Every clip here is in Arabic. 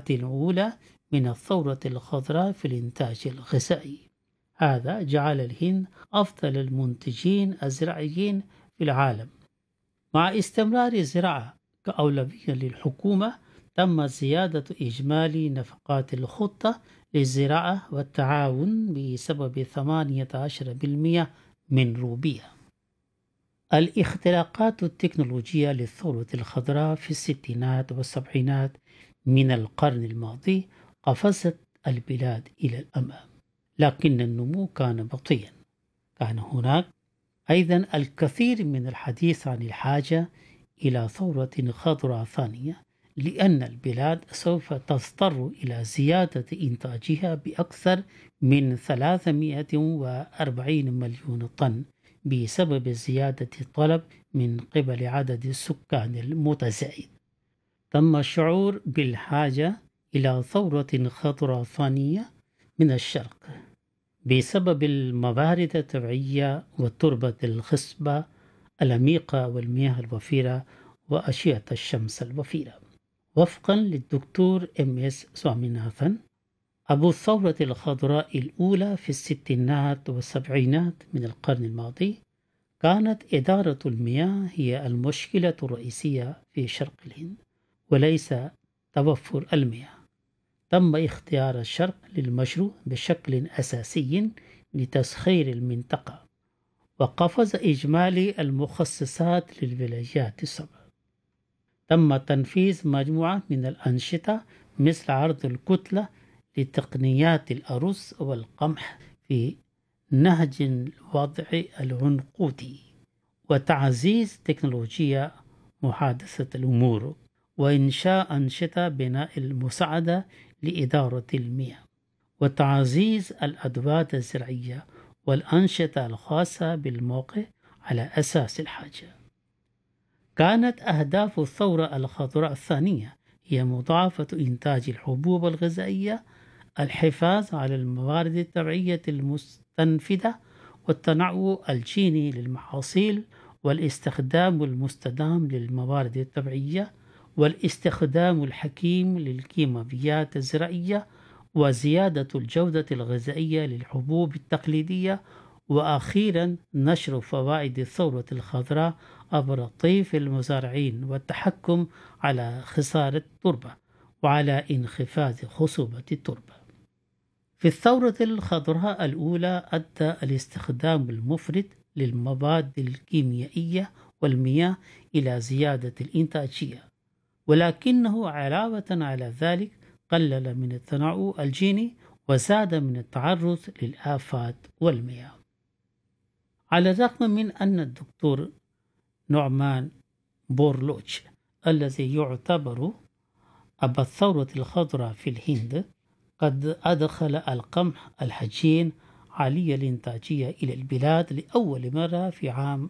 الأولى من الثورة الخضراء في الإنتاج الغذائي. هذا جعل الهند أفضل المنتجين الزراعيين في العالم. مع استمرار الزراعة كأولوية للحكومة، تم زيادة إجمالي نفقات الخطة للزراعة والتعاون بسبب 18% من روبية. الاختراقات التكنولوجية للثورة الخضراء في الستينات والسبعينات من القرن الماضي قفزت البلاد إلى الأمام، لكن النمو كان بطيئا. كان هناك أيضا الكثير من الحديث عن الحاجة إلى ثورة خضراء ثانية، لأن البلاد سوف تضطر إلى زيادة إنتاجها بأكثر من 340 مليون طن بسبب زيادة الطلب من قبل عدد السكان المتزايد. تم الشعور بالحاجة إلى ثورة خضراء ثانية من الشرق بسبب الموارد الطبيعية والتربة الخصبة العميقة والمياه الوفيرة وأشعة الشمس الوفيرة. وفقا للدكتور MS سواميناثن، أبو الثورة الخضراء الأولى في الستينات والسبعينات من القرن الماضي، كانت إدارة المياه هي المشكلة الرئيسية في شرق الهند وليس توفر المياه. تم اختيار الشرق للمشروع بشكل أساسي لتسخير المنطقة، وقفز إجمالي المخصصات للولايات السبع. تم تنفيذ مجموعة من الأنشطة مثل عرض الكتلة لتقنيات الأرز والقمح في نهج الوضع العنقودي، وتعزيز تكنولوجيا محادثة الأمور، وإنشاء أنشطة بناء المساعدة لإدارة المياه، وتعزيز الأدوات الزراعية والأنشطة الخاصة بالموقع على أساس الحاجة. كانت أهداف الثورة الخضراء الثانية هي مضاعفة إنتاج الحبوب الغذائية، الحفاظ على الموارد الطبيعية المستنفذة، والتنوع الجيني للمحاصيل، والاستخدام المستدام للموارد الطبيعية، والاستخدام الحكيم للكيماويات الزراعية، وزيادة الجودة الغذائية للحبوب التقليدية، وأخيرا نشر فوائد الثورة الخضراء عبر طيف المزارعين والتحكم على خسارة التربة وعلى انخفاض خصوبة التربة. في الثورة الخضراء الأولى أدى الاستخدام المفرط للمواد الكيميائية والمياه إلى زيادة الإنتاجية، ولكنه علاوة على ذلك قلل من التنوع الجيني وزاد من التعرض للآفات والمياه. على الرغم من أن الدكتور نعمان بورلوج الذي يعتبر أبا الثورة الخضراء في الهند قد أدخل القمح الحجين عالي الإنتاجية إلى البلاد لأول مرة في عام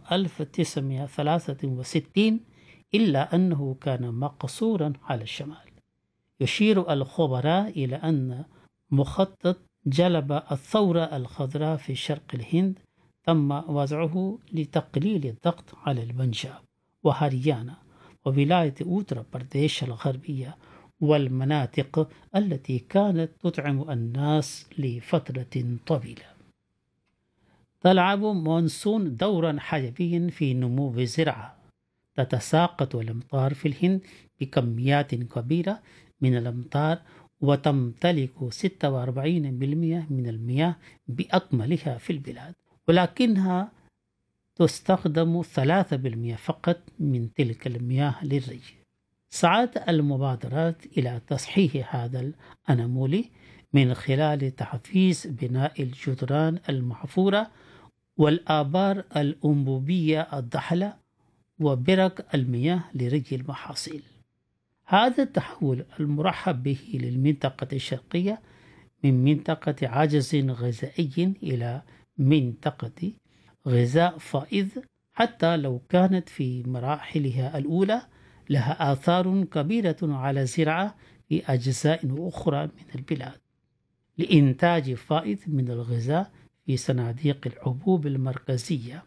1963، إلا أنه كان مقصورا على الشمال. يشير الخبراء إلى أن مخطط جلب الثورة الخضراء في شرق الهند تم وضعه لتقليل الضغط على البنجاب وهريانا وولاية أوتر برديش الغربية والمناطق التي كانت تطعم الناس لفترة طويلة. تلعب مونسون دورا حيويا في نمو الزراعة. تتساقط الأمطار في الهند بكميات كبيرة من الأمطار، وتمتلك 46% من المياه بأكملها في البلاد، ولكنها تستخدم 3% فقط من تلك المياه للري. سعت المبادرات إلى تصحيح هذا الأنامولي من خلال تحفيز بناء الجدران المحفورة والآبار الأنبوبية الضحلة وبرك المياه لري المحاصيل. هذا التحول المرحب به للمنطقة الشرقية من منطقة عجز غذائي إلى منطقة غذاء فائض، حتى لو كانت في مراحلها الأولى، لها آثار كبيرة على الزراعة في أجزاء أخرى من البلاد، لإنتاج فائض من الغذاء في صناديق الحبوب المركزية.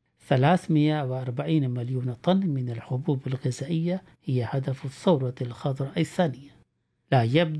340 مليون طن من الحبوب الغذائية هي هدف الثورة الخضراء الثانية. لا يبدو